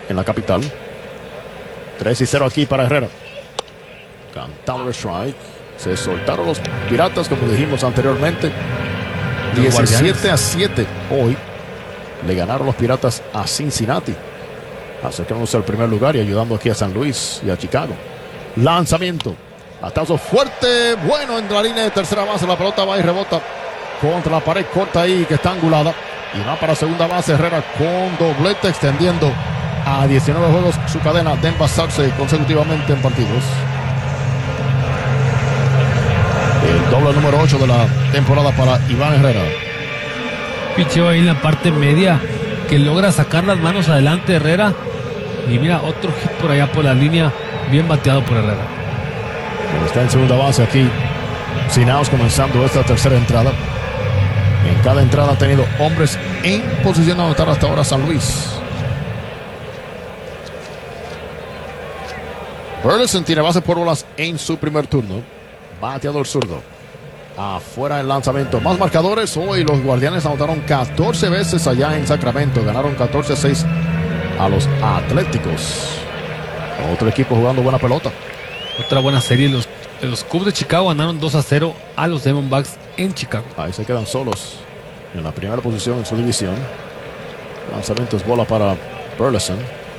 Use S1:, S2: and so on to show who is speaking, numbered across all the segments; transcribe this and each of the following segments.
S1: en la capital. 3-0 aquí para Herrera. Cantado el strike. Se soltaron los Piratas, como dijimos anteriormente. 17-7 hoy. Le ganaron los Piratas a Cincinnati, acercándose al primer lugar y ayudando aquí a San Luis y a Chicago. Lanzamiento. Batazo fuerte. Bueno, en la línea de tercera base. La pelota va y rebota contra la pared corta ahí que está angulada. Y va para segunda base. Herrera con doblete, extendiendo a 19 juegos su cadena de envasarse consecutivamente en partidos. El doble número 8 de la temporada para Iván Herrera.
S2: Picheo ahí en la parte media que logra sacar las manos adelante Herrera. Y mira, otro hit por allá por la línea. Bien bateado por Herrera.
S1: Está en segunda base aquí Sinaos, comenzando esta tercera entrada. En cada entrada ha tenido hombres en posición de anotar hasta ahora San Luis. Burleson tiene base por bolas en su primer turno. Bateador zurdo. Afuera el lanzamiento. Más marcadores. Hoy los Guardianes anotaron 14 veces allá en Sacramento. Ganaron 14-6 a los Atléticos. Otro equipo jugando buena pelota.
S2: Otra buena serie. Los Cubs de Chicago ganaron 2-0 a los Diamondbacks en Chicago.
S1: Ahí se quedan solos en la primera posición en su división. Lanzamiento es bola para Burleson.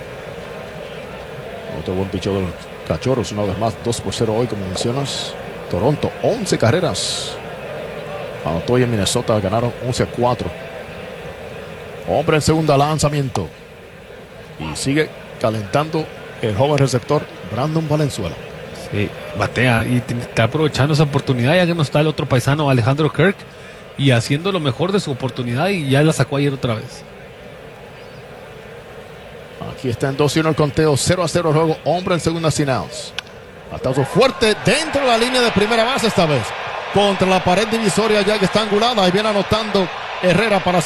S1: Otro buen picheo de los Cachorros. Una vez más, 2-0 hoy, como mencionas. Toronto, 11 carreras. Anotó y en Minnesota ganaron 11-4. Hombre en segunda, lanzamiento. Y sigue calentando el joven receptor Brandon Valenzuela.
S2: Sí, batea y está aprovechando esa oportunidad, ya que no está el otro paisano Alejandro Kirk, y haciendo lo mejor de su oportunidad, y ya la sacó ayer otra vez.
S1: Aquí está en 2-1 el conteo, 0-0 el juego. Hombre en segunda, sin outs. Batazo fuerte dentro de la línea de primera base esta vez. Contra la pared divisoria ya que está angulada. Ahí viene anotando Herrera para